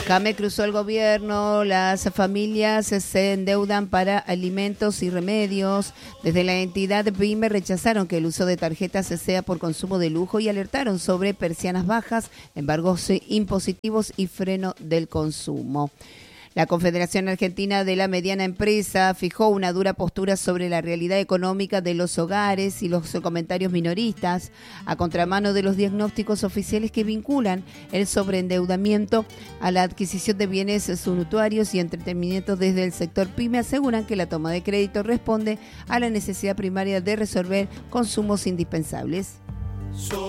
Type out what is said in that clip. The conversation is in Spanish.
Jame cruzó el gobierno, las familias se endeudan para alimentos y remedios. Desde la entidad PYME rechazaron que el uso de tarjetas sea por consumo de lujo y alertaron sobre persianas bajas, embargos impositivos y freno del consumo. La Confederación Argentina de la Mediana Empresa fijó una dura postura sobre la realidad económica de los hogares y los comentarios minoristas, a contramano de los diagnósticos oficiales que vinculan el sobreendeudamiento a la adquisición de bienes suntuarios y entretenimiento. Desde el sector PYME aseguran que la toma de crédito responde a la necesidad primaria de resolver consumos indispensables.